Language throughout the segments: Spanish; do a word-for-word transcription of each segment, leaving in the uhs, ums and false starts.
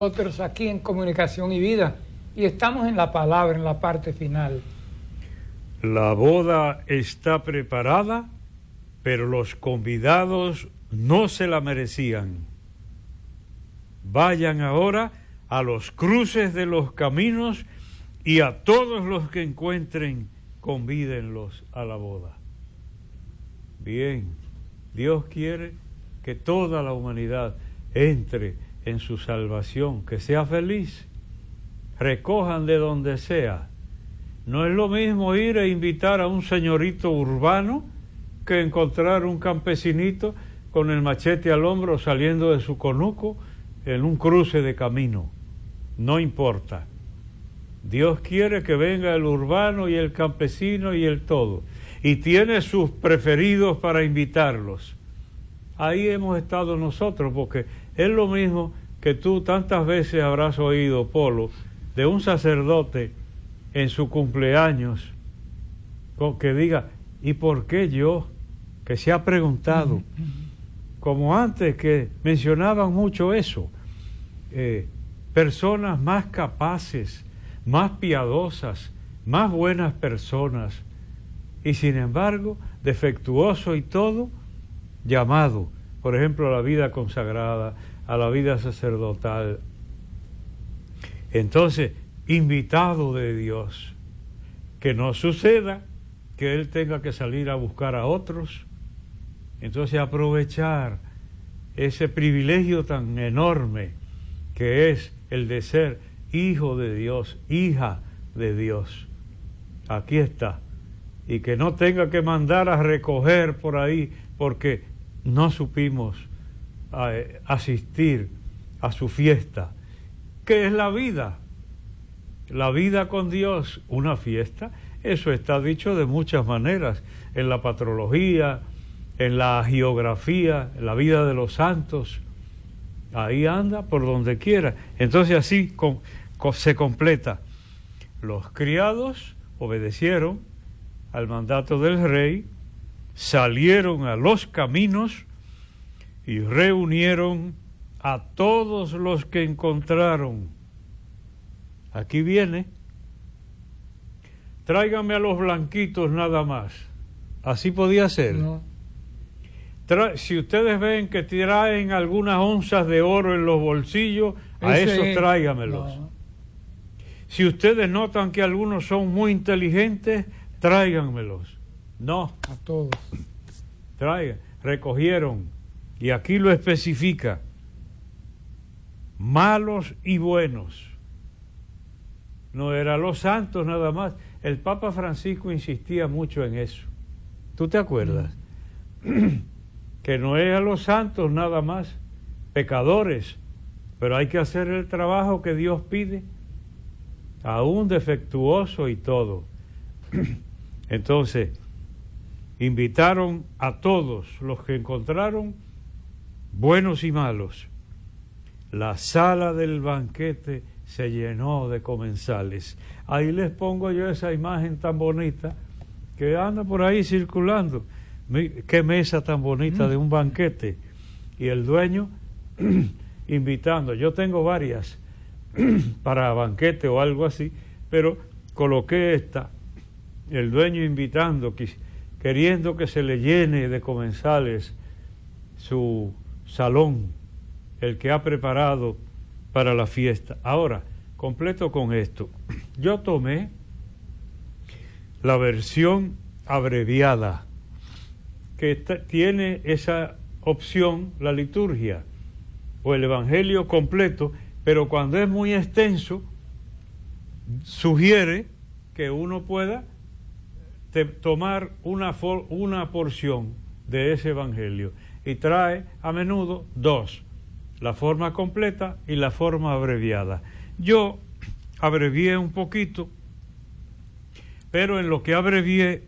Nosotros aquí en Comunicación y Vida, y estamos en la palabra, en la parte final. La boda está preparada, pero los convidados no se la merecían. Vayan ahora a los cruces de los caminos y a todos los que encuentren, convídenlos a la boda. Bien, Dios quiere que toda la humanidad entre en su salvación, que sea feliz. Recojan de donde sea. No es lo mismo ir a invitar a un señorito urbano que encontrar un campesinito con el machete al hombro saliendo de su conuco en un cruce de camino. No importa. Dios quiere que venga el urbano y el campesino y el todo. Y tiene sus preferidos para invitarlos. Ahí hemos estado nosotros, porque es lo mismo que tú tantas veces habrás oído, Polo, de un sacerdote en su cumpleaños, que diga, ¿y por qué yo? Que se ha preguntado, como antes que mencionaban mucho eso, eh, personas más capaces, más piadosas, más buenas personas, y sin embargo, defectuoso y todo, llamado, por ejemplo, a la vida consagrada, a la vida sacerdotal. Entonces, invitado de Dios, que no suceda que Él tenga que salir a buscar a otros. Entonces, aprovechar ese privilegio tan enorme que es el de ser hijo de Dios, hija de Dios. Aquí está. Y que no tenga que mandar a recoger por ahí porque no supimos a, asistir a su fiesta. ¿Qué es la vida? La vida con Dios, una fiesta. Eso está dicho de muchas maneras, en la patrología, en la geografía, en la vida de los santos. Ahí anda por donde quiera. Entonces así con, con, se completa. Los criados obedecieron al mandato del rey, salieron a los caminos y reunieron a todos los que encontraron. Aquí viene, tráiganme a los blanquitos nada más. Así podía ser. No. Tra- si ustedes ven que traen algunas onzas de oro en los bolsillos, a Ese esos es... tráigamelos. No. Si ustedes notan que algunos son muy inteligentes, tráiganmelos. No. A todos. Traigan. Recogieron. Y aquí lo especifica. Malos y buenos. No eran los santos nada más. El Papa Francisco insistía mucho en eso. ¿Tú te acuerdas? Mm. Que no eran los santos nada más, pecadores, pero hay que hacer el trabajo que Dios pide, aún defectuoso y todo. Entonces, invitaron a todos los que encontraron, buenos y malos. La sala del banquete se llenó de comensales. Ahí les pongo yo esa imagen tan bonita que anda por ahí circulando. Qué mesa tan bonita de un banquete. Y el dueño invitando. Yo tengo varias para banquete o algo así, pero coloqué esta. El dueño invitando, queriendo que se le llene de comensales su salón, el que ha preparado para la fiesta. Ahora, completo con esto. Yo tomé la versión abreviada que está, tiene esa opción, la liturgia o el evangelio completo, pero cuando es muy extenso, sugiere que uno pueda te, tomar una, for, una porción de ese evangelio y trae a menudo dos, la forma completa y la forma abreviada. Yo abrevié un poquito, pero en lo que abrevié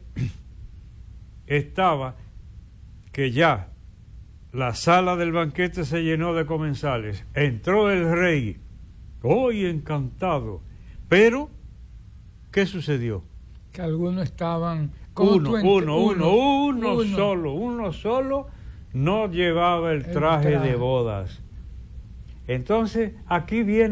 estaba que ya la sala del banquete se llenó de comensales. Entró el rey, hoy encantado. Pero, ¿qué sucedió? Que algunos estaban... Uno, ent- uno, uno, uno, uno solo, uno solo no llevaba el traje, el traje de bodas. Entonces, aquí viene